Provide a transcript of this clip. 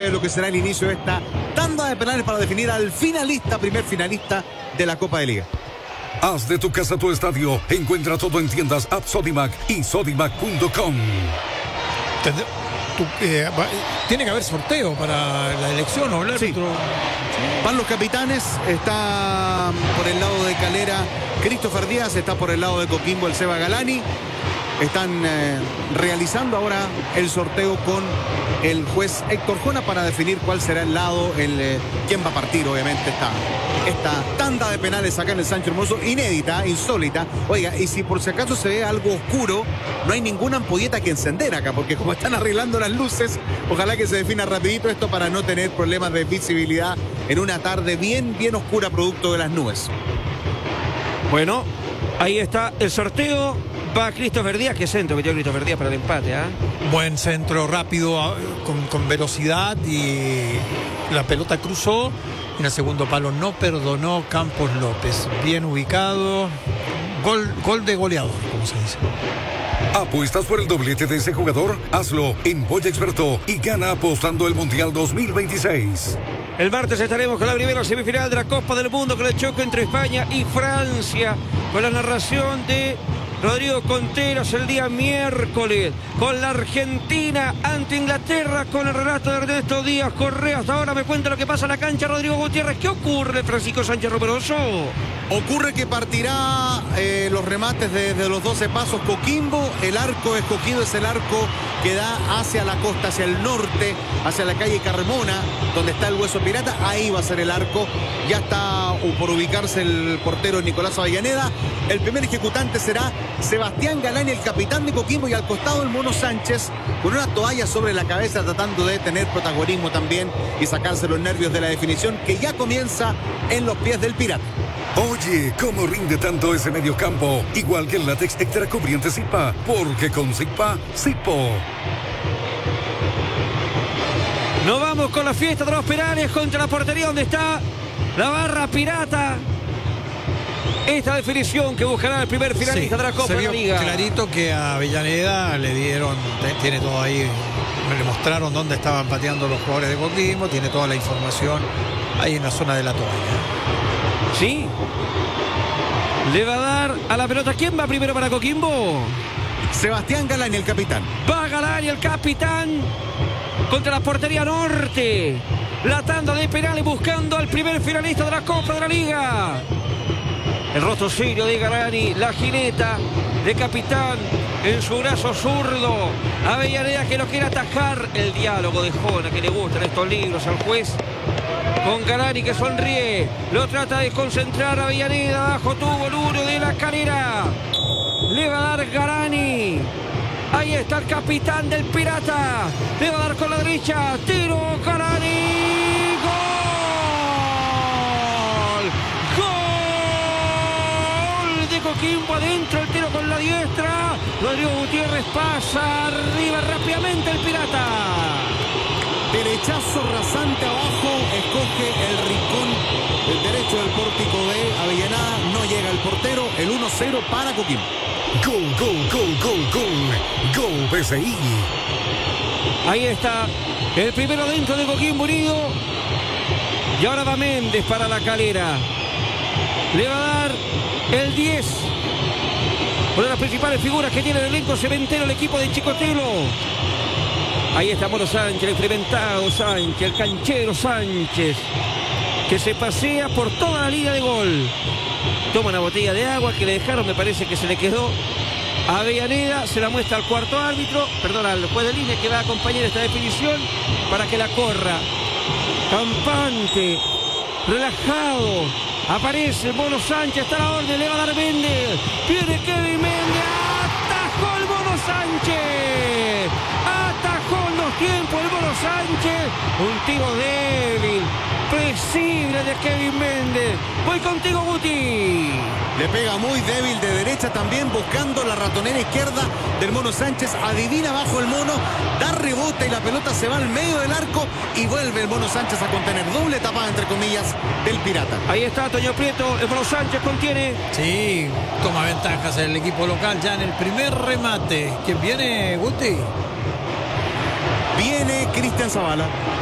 en lo que será el inicio de esta tanda de penales para definir al primer finalista de la Copa de Liga. Haz de tu casa tu estadio. Encuentra todo en tiendas App Sodimac y sodimac.com. Tiene que haber sorteo para la elección o el árbitro. Sí. Van los capitanes, está por el lado de Calera Christopher Díaz, está por el lado de Coquimbo el Seba Galani. Están realizando ahora el sorteo con el juez Héctor Jona para definir cuál será el lado, quién va a partir, obviamente, esta tanda de penales acá en el Sánchez Hermoso, inédita, insólita. Oiga, y si por si acaso se ve algo oscuro, no hay ninguna ampolleta que encender acá, porque como están arreglando las luces, ojalá que se defina rapidito esto para no tener problemas de visibilidad en una tarde bien oscura producto de las nubes. Bueno, ahí está el sorteo. Va Christopher Díaz, qué centro metió Christopher Díaz para el empate, ¿ah? Buen centro, rápido, con velocidad, y la pelota cruzó. En el segundo palo no perdonó Campos López. Bien ubicado. Gol de goleador, como se dice. ¿Apuestas por el doblete de ese jugador? Hazlo en Boya Experto y gana apostando el Mundial 2026. El martes estaremos con la primera semifinal de la Copa del Mundo, con el choque entre España y Francia, con la narración de Rodrigo Conteras el día miércoles, con la Argentina ante Inglaterra, con el relato de Ernesto Díaz Correa. Hasta ahora me cuenta lo que pasa en la cancha Rodrigo Gutiérrez. ¿Qué ocurre, Francisco Sánchez Romeroso? Ocurre que partirá los remates de los 12 pasos Coquimbo. El arco escogido es el arco que da hacia la costa, hacia el norte, hacia la calle Carmona, donde está el Hueso Pirata. Ahí va a ser el arco. Ya está por ubicarse el portero Nicolás Avellaneda. El primer ejecutante será Sebastián Galani, el capitán de Coquimbo, y al costado el Mono Sánchez con una toalla sobre la cabeza, tratando de tener protagonismo también y sacarse los nervios de la definición que ya comienza en los pies del Pirata. Oye, ¿cómo rinde tanto ese mediocampo? Igual que el látex extra cubriente Zipa, porque con Zipa, Zipo. Nos vamos con la fiesta de los penales contra la portería donde está la barra pirata. Esta definición que buscará el primer finalista de la Copa de la Liga. Clarito que a Avellaneda le dieron, tiene todo ahí, le mostraron dónde estaban pateando los jugadores de Coquimbo, tiene toda la información ahí en la zona de la toalla. Sí. Le va a dar a la pelota. ¿Quién va primero para Coquimbo? Sebastián Galani, el capitán. Va Galani, el capitán, contra la portería norte. La tanda de penales buscando al primer finalista de la Copa de la Liga. El rostro serio de Galani, la jineta de capitán en su brazo zurdo. Avellaneda que lo quiere atajar. El diálogo de Jona que le gustan estos libros al juez. Con Galani que sonríe, lo trata de concentrar a Avellaneda, bajo tubo el uno de la Calera. Le va a dar Galani. Ahí está el capitán del Pirata. Le va a dar con la derecha. Tiro Galani. Gol. Gol de Coquimbo adentro. El tiro con la diestra. Rodrigo Gutiérrez pasa arriba rápidamente el Pirata. Derechazo rasante abajo, escoge el rincón del derecho del pórtico de Avellaneda, no llega el portero, el 1-0 para Coquimbo. Gol, gol, gol, gol, gol, gol PSI. Ahí está el primero dentro de Coquimbo Unido. Y ahora va Méndez para la Calera. Le va a dar el 10. Una de las principales figuras que tiene el elenco cementero, el equipo de Chicotelo. Ahí está Mono Sánchez, el experimentado Sánchez, el canchero Sánchez, que se pasea por toda la línea de gol. Toma una botella de agua que le dejaron, me parece que se le quedó a Avellaneda, se la muestra al cuarto árbitro, perdón, al juez de línea que va a acompañar esta definición para que la corra. Campante, relajado, aparece Mono Sánchez, está a la orden, le va a dar Méndez, viene Kevin Méndez, atajó el Mono Sánchez. Tiempo el Mono Sánchez, un tiro débil, presible de Kevin Méndez. Voy contigo, Guti. Le pega muy débil de derecha también, buscando la ratonera izquierda del Mono Sánchez. Adivina bajo el Mono, da rebote y la pelota se va al medio del arco y vuelve el Mono Sánchez a contener. Doble tapada, entre comillas, del Pirata. Ahí está Toño Prieto, el Mono Sánchez contiene. Sí, toma ventajas el equipo local ya en el primer remate. ¿Quién viene, Guti? Viene Cristian Zavala.